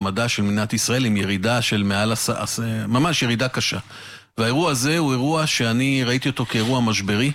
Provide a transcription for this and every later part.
המדע של מדינת ישראל עם ירידה של ממש ירידה קשה. והאירוע הזה הוא אירוע שאני ראיתי אותו כאירוע משברי.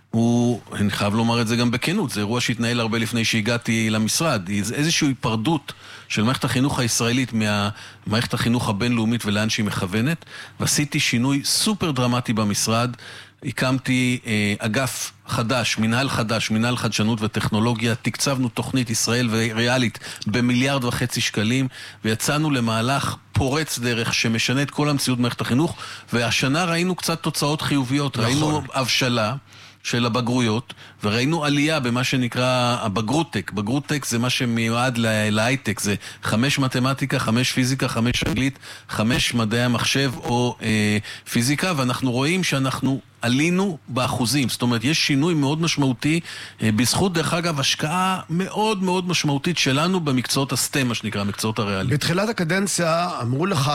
אני חייב לומר את זה גם בכנות, זה אירוע שהתנהל הרבה לפני שהגעתי למשרד, איזושהי היפרדות של מערכת החינוך הישראלית מהמערכת החינוך הבינלאומית ולאן שהיא מכוונת, ועשיתי שינוי סופר דרמטי במשרד, הקמתי אגף חדש, מנהל חדשנות וטכנולוגיה, תקצבנו תוכנית ישראל וריאלית ב1.5 מיליארד שקלים, ויצאנו למהלך פורץ דרך שמשנה את כל המציאות במערכת החינוך, והשנה ראינו קצת תוצאות חיוביות, נכון. ראינו הבשלה של הבגרויות, וראינו עלייה במה שנקרא הבגרוטק. בגרוטק זה מה שמיועד להייטק, זה 5 מתמטיקה, 5 פיזיקה, 5 אנגלית, 5 מדעי המחשב או פיזיקה, ואנחנו רואים שאנחנו עלינו באחוזים. זאת אומרת, יש שינוי מאוד משמעותי, בזכות דרך אגב השקעה מאוד מאוד משמעותית שלנו במקצועות הסטם, מה שנקרא, מקצועות הריאליים. בתחילת הקדנציה אמרו לך,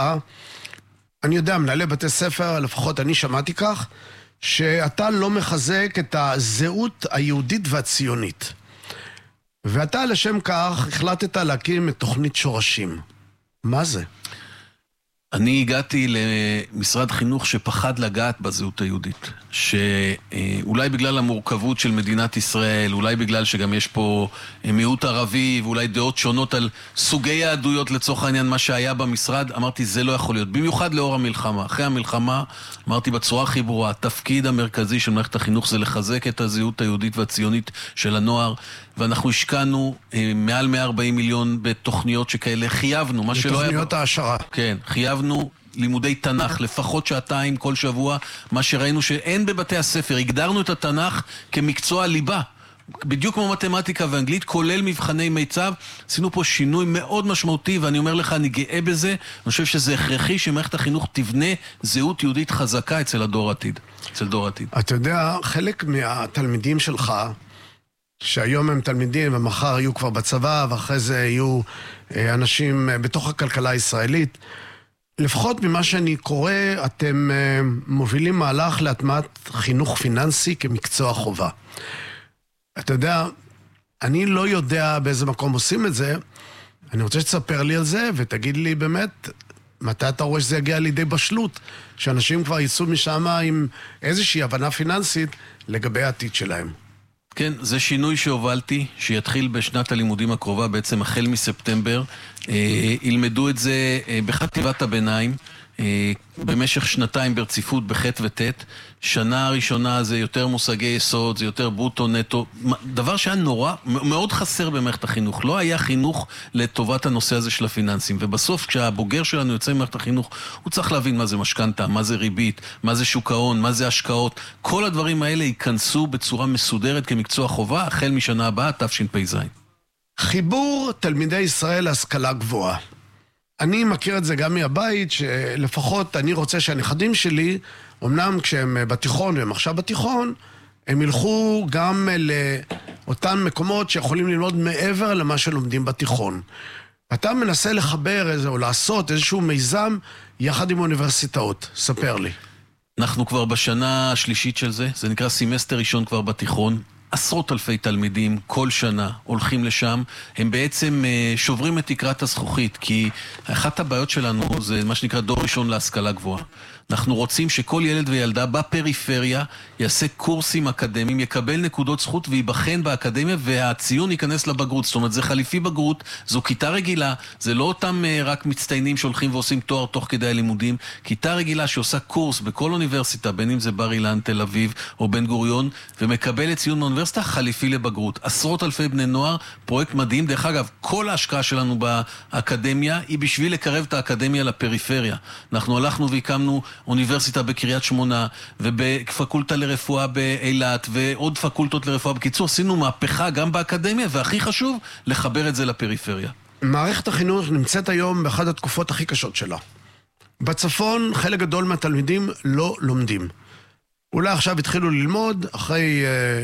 אני יודע, מנהלי בתי ספר, לפחות אני שמעתי כך, שאתה לא מחזק את הזהות היהודית והציונית. ואתה לשם כך החלטת להקים את תוכנית שורשים. מה זה? אני הגעתי למשרד חינוך שפחד לגעת בזהות היהודית, שאולי בגלל המורכבות של מדינת ישראל, אולי בגלל שגם יש פה מיעוט ערבי, ואולי דעות שונות על סוגי העדויות לצורך העניין מה שהיה במשרד, אמרתי זה לא יכול להיות, במיוחד לאור המלחמה. אחרי המלחמה אמרתי בצורה הכי ברורה, התפקיד המרכזי של מערכת החינוך זה לחזק את הזהות היהודית והציונית של הנוער, ואנחנו השקענו מעל 140 מיליון בתוכניות שכאלה, חייבנו, מה שלא היה... בתוכניות העשרה. כן, חייבנו לימודי תנ"ך, לפחות 2 שעות כל שבוע, מה שראינו שאין בבתי הספר, הגדרנו את התנ"ך כמקצוע ליבה, בדיוק כמו מתמטיקה ואנגלית, כולל מבחני מיצב, עשינו פה שינוי מאוד משמעותי, ואני אומר לך, אני גאה בזה, אני חושב שזה הכרחי שמערכת החינוך תבנה זהות יהודית חזקה אצל הדור העתיד, אצל דור העתיד. אתה יודע, חלק מהתלמידים שלך, שהיום הם תלמידים ומחר יהיו כבר בצבא, ואחרי זה יהיו אנשים בתוך הכלכלה הישראלית, לפחות ממה שאני קורא, אתם מובילים מהלך להטמעת חינוך פיננסי כמקצוע חובה. אתה יודע, אני לא יודע באיזה מקום עושים את זה, אני רוצה שתספר לי על זה, ותגיד לי באמת, מתי אתה רואה שזה יגיע לידי בשלות, שאנשים כבר יצאו משם עם איזושהי הבנה פיננסית לגבי העתיד שלהם. כן, זה שינוי שהובלתי, שיתחיל בשנת הלימודים הקרובה, בעצם החל מספטמבר, ילמדו את זה בחטיבת הביניים, במשך 2 ברציפות בח' ות'. שנה הראשונה זה יותר מושגי יסוד, זה יותר ברוטו נטו, דבר שהיה נורא, מאוד חסר במערכת החינוך. לא היה חינוך לטובת הנושא הזה של הפיננסים, ובסוף כשהבוגר שלנו יוצא ממערכת החינוך, הוא צריך להבין מה זה משכנתה, מה זה ריבית, מה זה שוק ההון, מה זה השקעות. כל הדברים האלה ייכנסו בצורה מסודרת כמקצוע חובה, החל משנה הבאה, תשפ"ז. חיבור תלמידי ישראל להשכלה גבוהה. אני מכיר את זה גם מהבית, שלפחות אני רוצה שהנכדים שלי, אמנם כשהם בתיכון והם עכשיו בתיכון, הם ילכו גם לאותן מקומות שיכולים ללמוד מעבר למה שלומדים בתיכון. אתה מנסה לחבר איזה, או לעשות איזשהו מיזם יחד עם אוניברסיטאות. ספר לי. אנחנו כבר בשנה השלישית של זה, זה נקרא סמסטר ראשון כבר בתיכון. 10,000 תלמידים כל שנה הולכים לשם, הם בעצם שוברים את תקרת הזכוכית, כי אחת הבעיות שלנו זה מה שנקרא דור ראשון להשכלה גבוהה. אנחנו רוצים שכל ילד וילדה בפריפריה יעשה קורסים אקדמיים, יקבל נקודות זכות ויבחן באקדמיה, והציון ייכנס לבגרות. זאת אומרת, זה חליפי בגרות, זו כיתה רגילה, זה לא אותם רק מצטיינים שהולכים ועושים תואר תוך כדי הלימודים, כיתה רגילה שעושה קורס בכל אוניברסיטה, בין אם זה בר אילן, תל אביב או בן גוריון, ומקבלת ציון מאוניברסיטה חליפי לבגרות. 10,000 בני נוער, פרויקט מדהים. דרך אגב, כל ההשקעה שלנו באקדמיה היא בשביל לקרב את האקדמיה לפריפריה. אנחנו הלכנו והקמנו אוניברסיטה בקריית שמונה, ובפקולטה לרפואה באילת, ועוד פקולטות לרפואה. בקיצור, עשינו מהפכה גם באקדמיה, והכי חשוב, לחבר את זה לפריפריה. מערכת החינוך נמצאת היום באחת התקופות הכי קשות שלה. בצפון, חלק גדול מהתלמידים לא לומדים. אולי עכשיו התחילו ללמוד, אחרי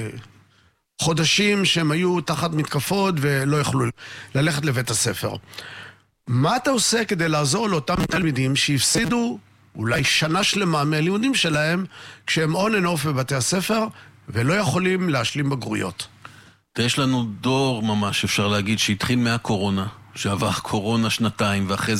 חודשים שהם היו תחת מתקפות, ולא יכלו ללכת לבית הספר. מה אתה עושה כדי לעזור לאותם תלמידים שהפסידו אולי שנה שלמה מהלימודים שלהם, כשהם on and off בבתי הספר, ולא יכולים להשלים בגרויות? יש לנו דור ממש, אפשר להגיד, שהתחיל מהקורונה, שעבר קורונה 2, ואחרי